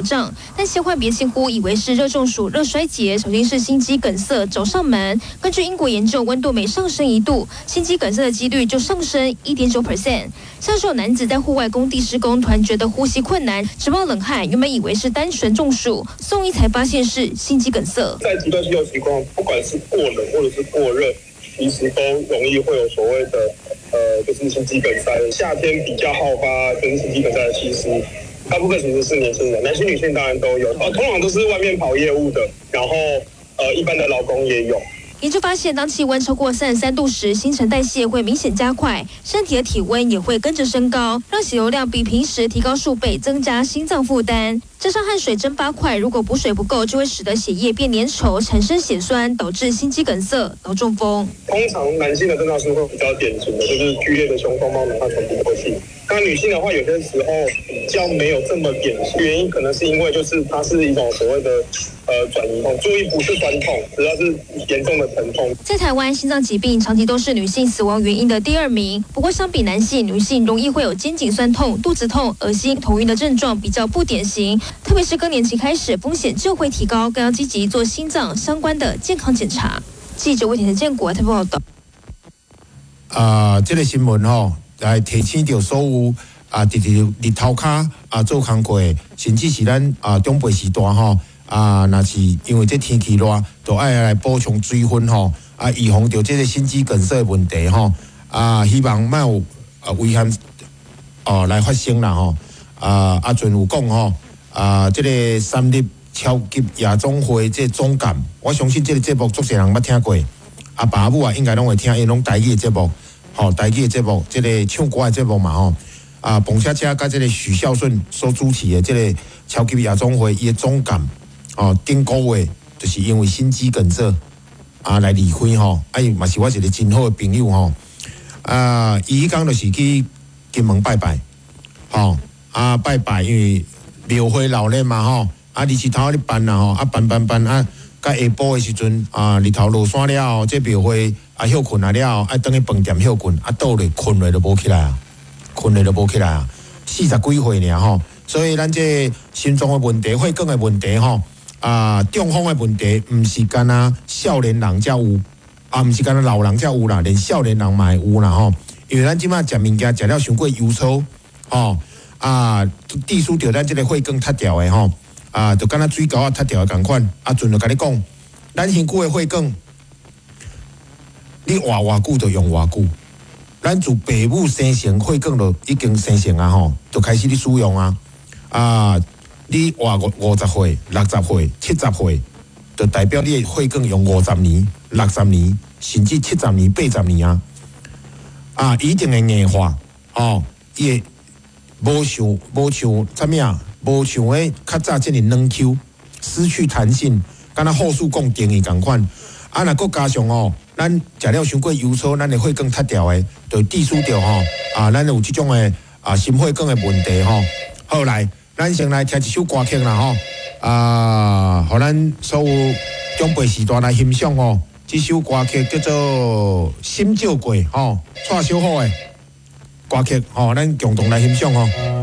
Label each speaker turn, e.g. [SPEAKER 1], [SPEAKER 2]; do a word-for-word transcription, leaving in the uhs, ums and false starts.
[SPEAKER 1] 障，但先患别轻忽，以为是热中暑、热衰竭，小心是心肌梗塞找上门。根据英国研究，温度每上升一度，心肌梗塞的几率就上升 百分之一点九。像是有男子在户外工地施工，突然觉得呼吸困难，直冒冷汗，原本以为是单纯中暑，送医才发现是心肌梗塞。
[SPEAKER 2] 在极端气候情况，不管是过冷或者是过热，其实都容易会有所谓的呃，就是心肌梗塞。夏天比较好发就是心肌梗塞的，其实大部分其实是年轻人，男性女性当然都有，呃，通常都是外面跑业务的，然后呃，一般的劳工也有。
[SPEAKER 1] 研究发现，当气温超过三十三度时，新陈代谢会明显加快，身体的体温也会跟着升高，让血流量比平时提高数倍，增加心脏负担。加上汗水蒸发快，如果补水不够，就会使得血液变粘稠，产生血栓，导致心肌梗塞、脑中风。
[SPEAKER 2] 通常男性的症状是会比较典型的，就是剧烈的胸痛、冒冷汗、喘不过气。那女性的话，有些时候比较没有这么典型，原因可能是因为就是它是一种所谓的呃转移痛，注意不是酸痛，主要是严重的疼痛。
[SPEAKER 1] 在台湾，心脏疾病长期都是女性死亡原因的第二名。不过，相比男性，女性容易会有肩颈酸痛、肚子痛、恶心、头晕的症状比较不典型。特别是更年期开始，风险就会提高，更要积极做心脏相关的健康检查。记者魏田建国台北报道。
[SPEAKER 3] 啊、呃，这个新闻吼，来提醒到所有啊，直直日头骹啊做工课，甚至是咱啊中辈时段吼啊，若是因为这天气热，就爱来补充水分吼啊，预防到这个心肌梗塞的问题吼啊，希望莫有啊危险哦来发生啦吼啊，阿俊有讲吼。啊，这个三立超级夜总会这总监，我相信这个节目足侪人捌听过，阿爸母啊应该拢会听，因拢台语的节目，吼、哦、台语的节目，这个唱歌的节目嘛吼，啊，彭恰恰甲这个许孝顺所主持的这个超级夜总会伊的总监，哦，顶个月就是因为心肌梗塞啊来离开吼，啊伊嘛是我一个真好的朋友吼，啊，伊迄讲就是去金门拜拜，吼、哦、啊拜拜，因为庙会闹热嘛吼，啊日头咧办啦吼，啊办办办啊，到下晡的时阵啊日头落山了后，这庙会啊休困啊了后，啊等去饭店休困，啊倒咧困落就无起来啊，困落就无起来啊，四十几岁尔吼，所以咱这心脏的问题、血管的问题吼，啊中风的问题，毋是干那少年人才有，啊毋是干那老人才有啦，连少年人嘛会有啦吼，因为咱即马食物件食了伤过油粗，吼。啊，地输掉咱这个血管塌掉的吼，啊，就敢若水沟啊塌掉的共款。啊，阵就甲你讲，咱身躯的血管，你活偌久就用偌久。咱自爸母生成血管就已经生成啊吼，就开始咧使用啊。啊，你活五五十岁、六十岁、七十岁，就代表你的血管用五十年、六十年，甚至七十年、八十年啊。啊，一定会硬化，哦，伊会。无像无像啥物啊？无像诶较早即个软 Q 失去弹性，敢若护士讲定义共款。啊，若搁加上哦，咱食了伤过油粗，咱的血管塌掉诶，就致使着吼啊，咱有即种诶啊心血管诶问题吼。好来，咱先来听一首歌曲啦吼啊，互咱所有长辈时代来欣赏哦。这首歌曲叫做《心照过》吼，蔡小虎诶。歌曲，吼、哦，咱共同来欣赏哦。